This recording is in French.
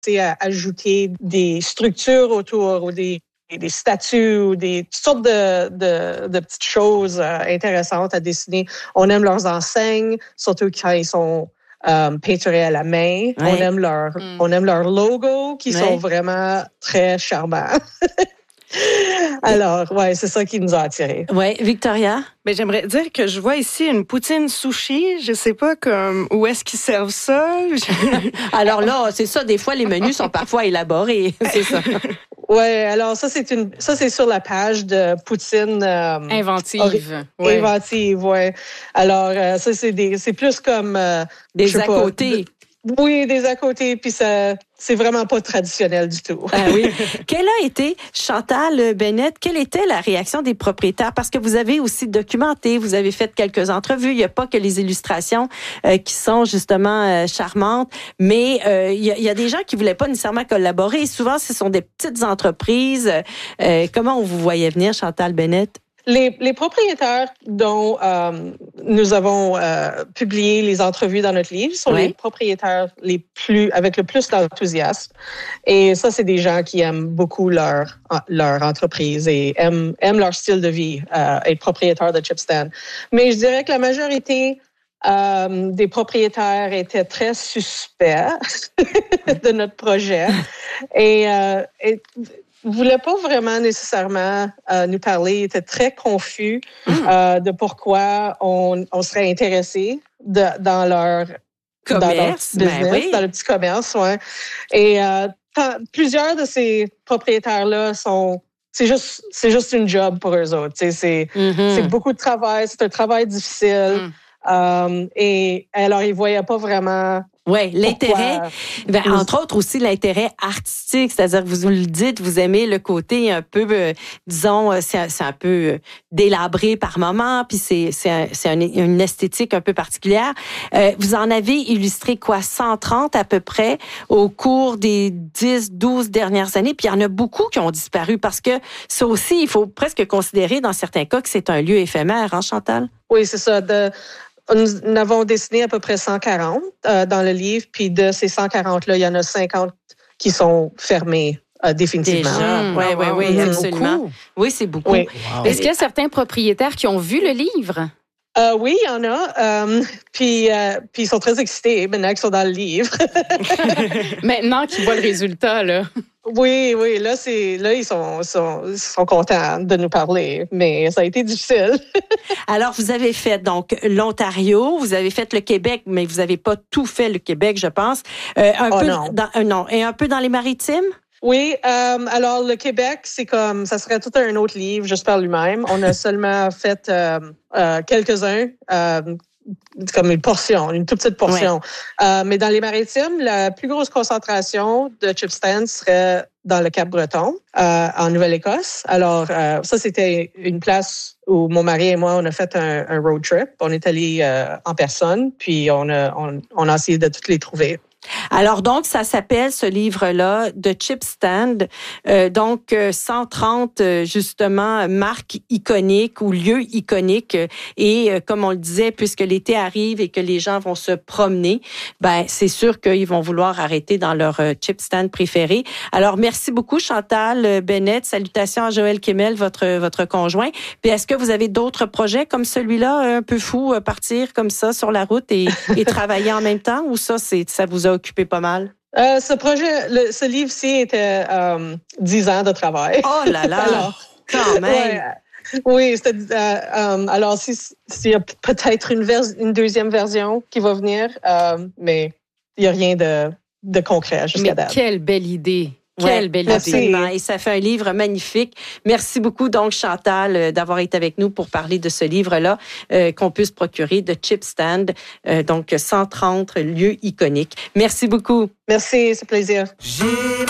à ajouter des structures autour ou des statues ou toutes sortes de petites choses intéressantes à dessiner. On aime leurs enseignes, surtout quand ils sont peinturés à la main. Ouais. On aime leurs logos qui sont vraiment très charmants. Alors, c'est ça qui nous a attirés. Oui, Victoria? Ben, j'aimerais dire que je vois ici une poutine sushi. Je sais pas où est-ce qu'ils servent ça. Alors là, c'est ça. Des fois, les menus sont parfois élaborés. C'est ça. Oui, alors ça, c'est sur la page de poutine... inventive. Inventive, oui. Alors, ça, c'est plus comme... des à côté. Oui, des à côté, puis ça, c'est vraiment pas traditionnel du tout. Ah oui. Quelle a été, Chantal Bennett, quelle était la réaction des propriétaires? Parce que vous avez aussi documenté, vous avez fait quelques entrevues. Il n'y a pas que les illustrations qui sont justement charmantes, mais il y a des gens qui voulaient pas nécessairement collaborer. Souvent, ce sont des petites entreprises. Comment on vous voyait venir, Chantal Bennett? Les propriétaires dont nous avons publié les entrevues dans notre livre sont les propriétaires avec le plus d'enthousiasme. Et ça, c'est des gens qui aiment beaucoup leur entreprise et aiment leur style de vie, être propriétaires de Chipstand. Mais je dirais que la majorité des propriétaires étaient très suspects de notre projet et voulait pas vraiment nécessairement nous parler. Il était très confus de pourquoi on serait intéressé dans leur commerce, dans leur business, dans le petit commerce. Ouais. Et plusieurs de ces propriétaires-là c'est juste une job pour eux autres. C'est beaucoup de travail, c'est un travail difficile. Et alors, ils voyaient pas vraiment... Oui, l'intérêt, entre autres aussi l'intérêt artistique, c'est-à-dire que vous le dites, vous aimez le côté un peu, disons, c'est un peu délabré par moment, puis c'est une esthétique un peu particulière. Vous en avez illustré 130 à peu près au cours des 10-12 dernières années, puis il y en a beaucoup qui ont disparu parce que ça aussi, il faut presque considérer dans certains cas que c'est un lieu éphémère, hein, Chantal? Oui, c'est ça. Nous avons dessiné à peu près 140 dans le livre, puis de ces 140-là, il y en a 50 qui sont fermés définitivement. Oui, absolument. Beaucoup. Oui, c'est beaucoup. Oui. Wow. Est-ce qu'il y a certains propriétaires qui ont vu le livre? Oui, il y en a. Puis ils sont très excités maintenant qu'ils sont dans le livre. Maintenant qu'ils voient le résultat, là. Oui, là ils sont contents de nous parler, mais ça a été difficile. Alors, vous avez fait donc l'Ontario, vous avez fait le Québec, mais vous n'avez pas tout fait le Québec, je pense. Et un peu dans les Maritimes? Oui, alors le Québec, c'est comme, ça serait tout un autre livre juste par lui-même. On a seulement fait quelques-uns, comme une toute petite portion. Ouais. Mais dans les Maritimes, la plus grosse concentration de Chipstand serait dans le Cap-Breton, en Nouvelle-Écosse. Alors, ça, c'était une place où mon mari et moi, on a fait un road trip. On est allé en personne, puis on a essayé de toutes les trouver. Alors donc, ça s'appelle ce livre-là, The Chipstand. Donc 130 justement marques iconiques ou lieux iconiques. Et comme on le disait, puisque l'été arrive et que les gens vont se promener, c'est sûr qu'ils vont vouloir arrêter dans leur Chipstand préféré. Alors merci beaucoup Chantal Bennett. Salutations à Joël Kemmel, votre conjoint. Puis est-ce que vous avez d'autres projets comme celui-là, un peu fou, partir comme ça sur la route et travailler en même temps, ou ça vous a occupé pas mal? Ce livre-ci était 10 ans de travail. Oh là là! Alors, quand même! Oui, alors s'il y a peut-être une deuxième version qui va venir, mais il n'y a rien de concret jusqu'à date. Mais quelle belle idée! Quelle belle idée. Et ça fait un livre magnifique. Merci beaucoup, donc, Chantal, d'avoir été avec nous pour parler de ce livre-là qu'on peut se procurer de Chipstand. Donc, 130 lieux iconiques. Merci beaucoup. Merci, c'est un plaisir.